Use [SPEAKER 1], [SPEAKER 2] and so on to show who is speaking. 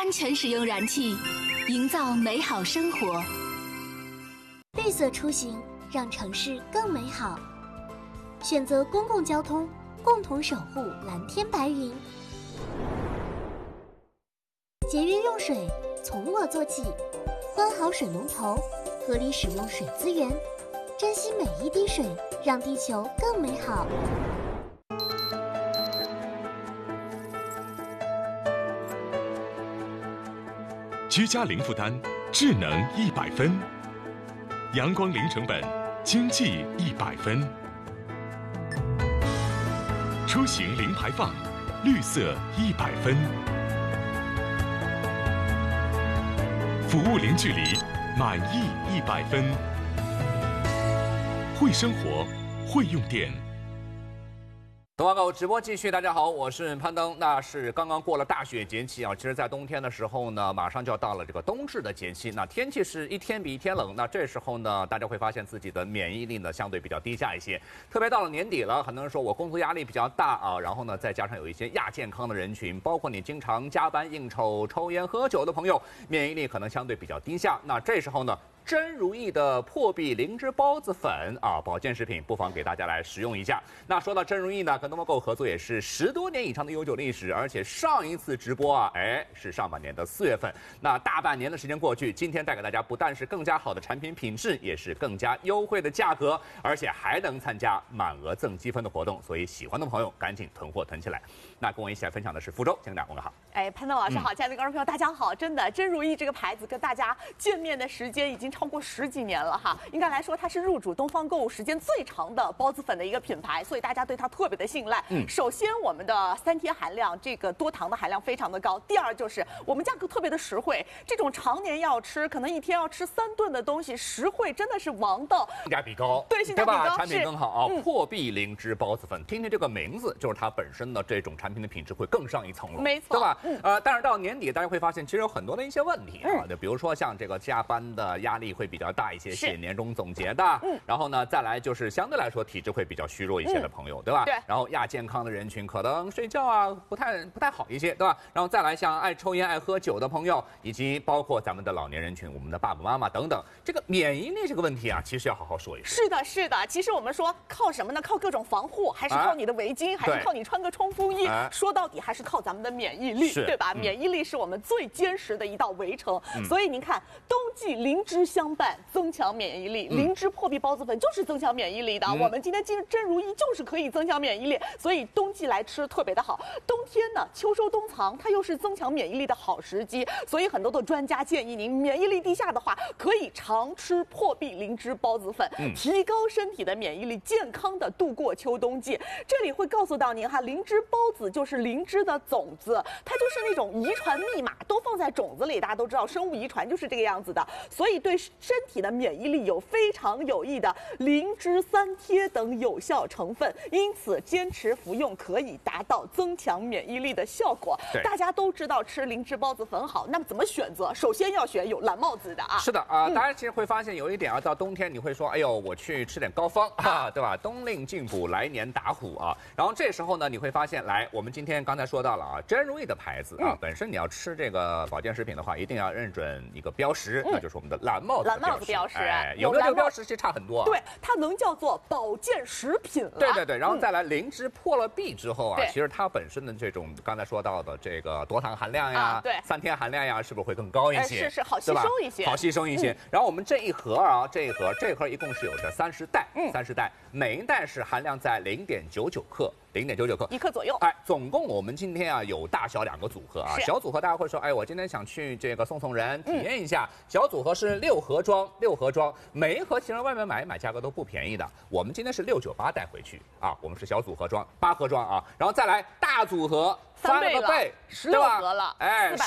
[SPEAKER 1] 安全使用燃气，营造美好生活。
[SPEAKER 2] 绿色出行，让城市更美好。选择公共交通，共同守护蓝天白云。节约用水，从我做起。关好水龙头，合理使用水资源，珍惜每一滴水，让地球更美好。
[SPEAKER 3] 居家零负担，智能100分；阳光零成本，经济100分；出行零排放，绿色100分；服务零距离，满意100分。会生活，会用电。
[SPEAKER 4] 东方购直播继续，大家好，我是潘登。那是刚刚过了大雪节气啊，其实，在冬天的时候呢，马上就要到了这个冬至的节气。那天气是一天比一天冷，那这时候呢，大家会发现自己的免疫力呢相对比较低下一些。特别到了年底了，很多人说我工作压力比较大啊，然后呢，再加上有一些亚健康的人群，包括你经常加班应酬、抽烟喝酒的朋友，免疫力可能相对比较低下。那这时候呢，真如意的破壁灵芝孢子粉啊，保健食品不妨给大家来食用一下。那说到真如意呢，跟东方购合作也是10多年以上的悠久历史，而且上一次直播啊，是上半年的4月份。那大半年的时间过去，今天带给大家不但是更加好的产品品质，也是更加优惠的价格，而且还能参加满额赠积分的活动。所以喜欢的朋友赶紧囤货囤起来。那跟我一起来分享的是福州，先跟大家问个好。
[SPEAKER 5] 潘登老师好，亲爱的观众朋友，大家好！真的，真如意这个牌子跟大家见面的时间已经超过10几年了哈。应该来说，它是入主东方购物时间最长的孢子粉的一个品牌，所以大家对它特别的信赖。首先，我们的3天含量，这个多糖的含量非常的高。第二就是我们价格特别的实惠，这种常年要吃，可能一天要吃3顿的东西，实惠真的是王道，
[SPEAKER 4] 性价比高，
[SPEAKER 5] 对，性价比高，
[SPEAKER 4] 产品更好啊。破壁灵芝孢子粉，听听这个名字，就是它本身的这种产品的品质会更上一层楼，
[SPEAKER 5] 没错，
[SPEAKER 4] 对吧？但是到年底，大家会发现其实有很多的一些问题啊，就比如说像这个加班的压力会比较大一些，写年终总结的，然后呢，再来就是相对来说体质会比较虚弱一些的朋友，对吧？
[SPEAKER 5] 对。
[SPEAKER 4] 然后亚健康的人群可能睡觉啊不太好一些，对吧？然后再来像爱抽烟、爱喝酒的朋友，以及包括咱们的老年人群，我们的爸爸妈妈等等，这个免疫力这个问题啊，其实要好好说一说。
[SPEAKER 5] 是的，是的。其实我们说靠什么呢？靠各种防护，还是靠你的围巾，还是靠你穿个冲锋衣？说到底还是靠咱们的免疫力，对吧？免疫力是我们最坚实的一道围城。所以您看，冬季灵芝相伴，增强免疫力。灵芝破壁孢子粉就是增强免疫力的。我们今天真如意就是可以增强免疫力，所以冬季来吃特别的好。冬天呢，秋收冬藏，它又是增强免疫力的好时机。所以很多的专家建议您，免疫力低下的话，可以常吃破壁灵芝孢子粉，提高身体的免疫力，健康的度过秋冬季。这里会告诉到您哈，灵芝孢子就是灵芝的种子，它就是那种遗传密码都放在种子里，大家都知道生物遗传就是这个样子的，所以对身体的免疫力有非常有益的灵芝3贴等有效成分，因此坚持服用可以达到增强免疫力的效果。大家都知道吃灵芝孢子粉好，那么怎么选择？首先要选有蓝帽子的啊。
[SPEAKER 4] 是的啊，大家其实会发现有一点啊，到冬天你会说，哎呦，我去吃点膏方啊，对吧？冬令进补，来年打虎啊。然后这时候呢，你会发现，来，我们今天刚才说到了啊，真如意的牌子啊，本身你要吃这个保健食品的话，一定要认准一个标识，那就是我们的蓝帽子标识。有没有这个标识其实差很多。
[SPEAKER 5] 对，它能叫做保健食品了。
[SPEAKER 4] 对，然后再来灵芝破了壁之后啊，其实它本身的这种刚才说到的这个多糖含量呀，3天含量呀，是不是会更高一些？
[SPEAKER 5] 是好吸收一些，
[SPEAKER 4] 好吸收一些。然后我们这一盒啊，这一盒一共是有着30袋，30袋，每一袋是含量在0.99克。0.99克
[SPEAKER 5] ，1克左右。
[SPEAKER 4] 总共我们今天啊有大小2个组合啊。小组合大家会说，我今天想去这个送人体验一下。小组合是6盒装，每一盒其实外面买一买价格都不便宜的。我们今天是698带回去啊，我们是小组合装8盒装啊，然后再来大组合翻了个倍
[SPEAKER 5] 16盒了，